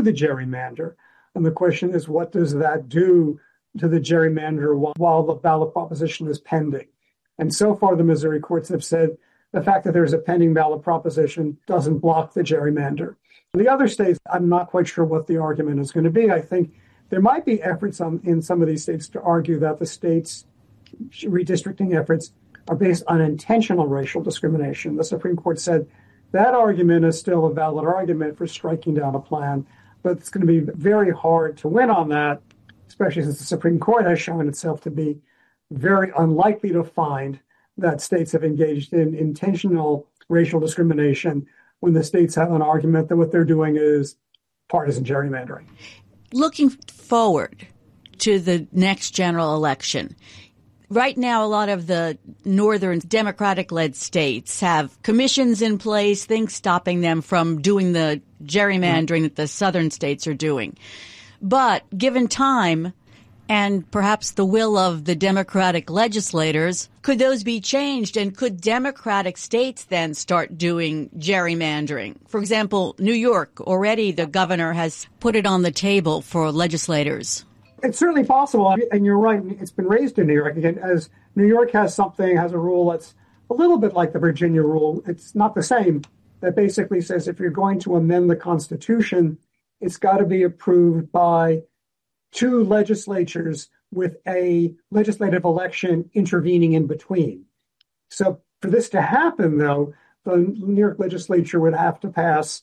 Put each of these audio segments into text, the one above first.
the gerrymander. And the question is, what does that do to the gerrymander while the ballot proposition is pending? And so far, the Missouri courts have said the fact that there's a pending ballot proposition doesn't block the gerrymander. In the other states, I'm not quite sure what the argument is going to be. I think there might be efforts in some of these states to argue that the states' redistricting efforts are based on intentional racial discrimination. The Supreme Court said that argument is still a valid argument for striking down a plan, but it's going to be very hard to win on that, especially since the Supreme Court has shown itself to be very unlikely to find that states have engaged in intentional racial discrimination when the states have an argument that what they're doing is partisan gerrymandering. Looking forward to the next general election, right now a lot of the northern Democratic-led states have commissions in place, things stopping them from doing the gerrymandering that the southern states are doing. But given time and perhaps the will of the Democratic legislators, could those be changed? And could Democratic states then start doing gerrymandering? For example, New York, already the governor has put it on the table for legislators. It's certainly possible. And you're right. It's been raised in New York again, as New York has a rule that's a little bit like the Virginia rule. It's not the same. That basically says if you're going to amend the Constitution, it's got to be approved by two legislatures with a legislative election intervening in between. So for this to happen, though, the New York legislature would have to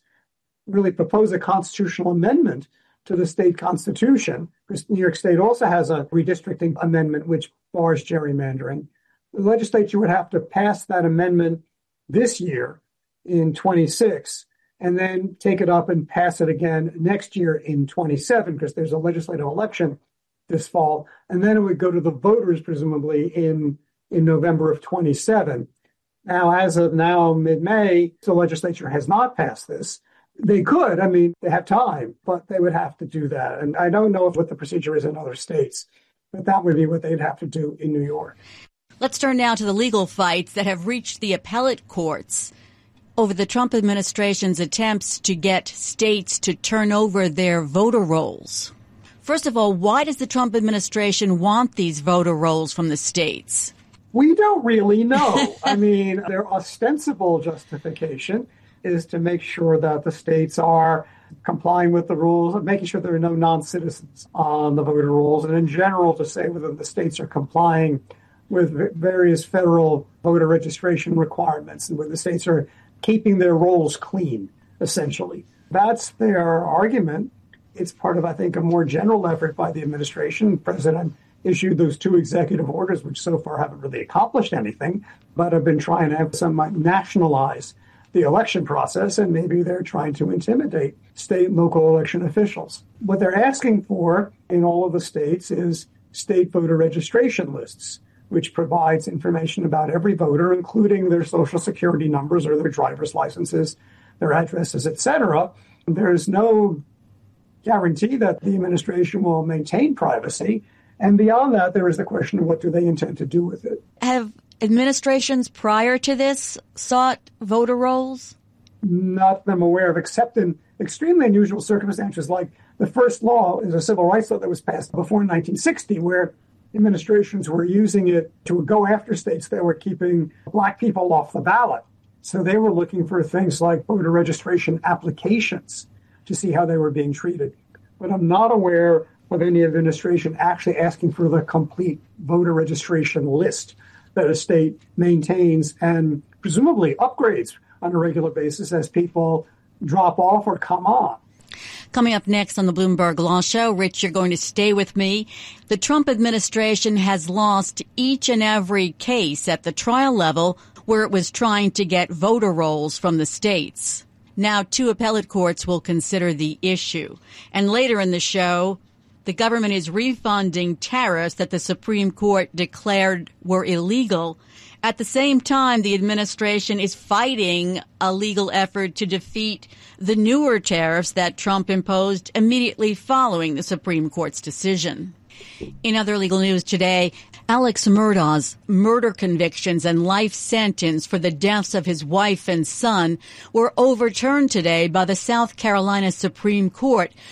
propose a constitutional amendment to the state constitution, because New York State also has a redistricting amendment which bars gerrymandering. The legislature would have to pass that amendment this year in 26, and then take it up and pass it again next year in 27, because there's a legislative election this fall. And then it would go to the voters, presumably, in November of 27. Now, as of now, mid-May, the legislature has not passed this. They could, they have time, but they would have to do that. And I don't know what the procedure is in other states, but that would be what they'd have to do in New York. Let's turn now to the legal fights that have reached the appellate courts over the Trump administration's attempts to get states to turn over their voter rolls. First of all, why does the Trump administration want these voter rolls from the states? We don't really know. Their ostensible justification is to make sure that the states are complying with the rules, making sure there are no non-citizens on the voter rolls, and in general to say whether the states are complying with various federal voter registration requirements and whether the states are keeping their rolls clean, essentially. That's their argument. It's part of, I think, a more general effort by the administration. The president issued those two executive orders, which so far haven't really accomplished anything, but have been trying to have some nationalize the election process, and maybe they're trying to intimidate state and local election officials. What they're asking for in all of the states is state voter registration lists, which provides information about every voter, including their social security numbers or their driver's licenses, their addresses, etc. There's no guarantee that the administration will maintain privacy. And beyond that, there is the question of what do they intend to do with it. Have administrations prior to this sought voter rolls? Not that I'm aware of, except in extremely unusual circumstances, like the first law is a civil rights law that was passed before 1960, where administrations were using it to go after states that were keeping Black people off the ballot. So they were looking for things like voter registration applications to see how they were being treated. But I'm not aware of any administration actually asking for the complete voter registration list that a state maintains and presumably upgrades on a regular basis as people drop off or come on. Coming up next on the Bloomberg Law Show, Rich, you're going to stay with me. The Trump administration has lost each and every case at the trial level where it was trying to get voter rolls from the states. Now, two appellate courts will consider the issue. And later in the show, the government is refunding tariffs that the Supreme Court declared were illegal. At the same time, the administration is fighting a legal effort to defeat the newer tariffs that Trump imposed immediately following the Supreme Court's decision. In other legal news today, Alex Murdaugh's murder convictions and life sentence for the deaths of his wife and son were overturned today by the South Carolina Supreme Court,